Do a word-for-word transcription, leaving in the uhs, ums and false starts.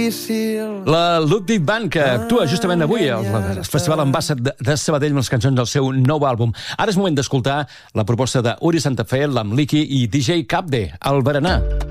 La Ludwig Band, que actua justament avui al Festival Ambassador de Sabadell amb les cançons del seu nou àlbum. Ara és moment d'escoltar la proposta d'Uri Santa Fe, l'Amliki i D J Capde, el Berenar.